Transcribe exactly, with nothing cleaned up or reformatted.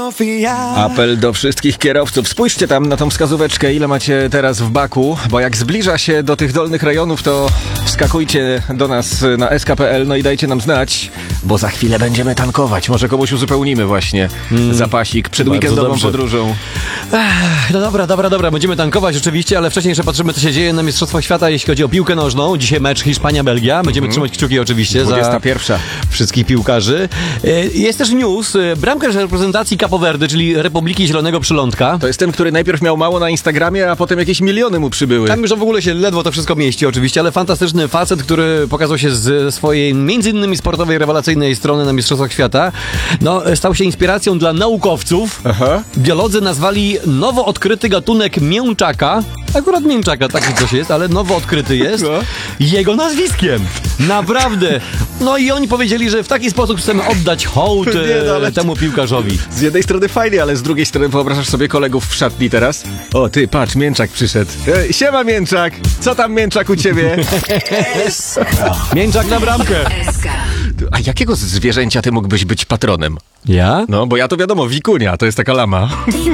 Sofia. Apel do wszystkich kierowców. Spójrzcie tam na tą wskazóweczkę, ile macie teraz w baku, bo jak zbliża się do tych dolnych rejonów, to wskakujcie do nas na es ka kropka pe el, no i dajcie nam znać, bo za chwilę będziemy tankować. Może komuś uzupełnimy właśnie mm. zapasik przed Bardzo weekendową dobrze. podróżą. Ech, no dobra, dobra, dobra, będziemy tankować oczywiście, ale wcześniej jeszcze patrzymy, co się dzieje na Mistrzostwach Świata, jeśli chodzi o piłkę nożną. Dzisiaj mecz Hiszpania-Belgia. Będziemy mm. trzymać kciuki oczywiście dwudziesta pierwsza. za wszystkich piłkarzy. Jest też news. Bramkarz reprezentacji Capo Verde, czyli Republiki Zielonego Przylądka. To jest ten, który najpierw miał mało na Instagramie, a potem jakieś miliony mu przybyły. Tam już w ogóle się ledwo to wszystko mieści oczywiście, ale fantastyczny facet, który pokazał się z swojej między innymi sportowej, rewelacyjnej strony na Mistrzostwach Świata. No, stał się inspiracją dla naukowców. Aha. Biolodzy nazwali nowo odkryty gatunek mięczaka. Akurat mięczaka taki coś jest, ale nowo odkryty jest. No. Jego nazwiskiem. Naprawdę. No i oni powiedzieli, że w taki sposób chcemy oddać hołd Nie, no, ale- temu piłkarzowi. Z jednej strony fajnie, ale z drugiej strony wyobrażasz sobie kolegów w szatni teraz? O, ty, patrz, Mięczak przyszedł. E, siema, Mięczak! Co tam, Mięczak, u ciebie? Mięczak na bramkę. A jakiego zwierzęcia ty mógłbyś być patronem? Ja? No, bo ja to wiadomo, wikunia, to jest taka lama.